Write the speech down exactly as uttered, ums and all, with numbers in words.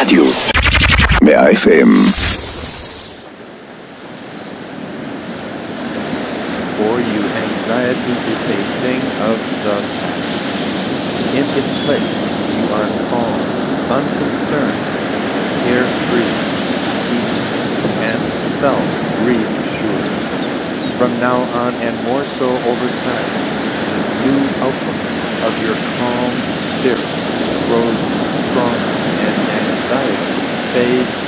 ברדיוס מאה אף אם. For you, anxiety is a thing of the past. In its place, you are calm, unconcerned, carefree, peaceful, and self-reassured. From now on, and more so over time, this new outlook of your calm spirit grows stronger, and anxiety fades